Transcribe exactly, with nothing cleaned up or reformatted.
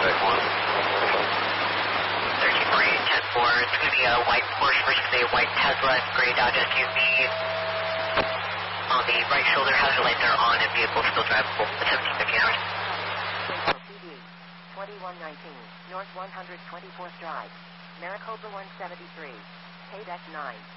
Contact one. thirteen four eight, ten four. It's going to be a white Porsche versus a white Tesla, gray Dodge S U V. On the right shoulder, hazard lights are on and vehicle still drivable. seventeen fifty hours. twenty-one nineteen, North one hundred twenty-fourth Drive, Maricopa one seventy-three, K D E C nine.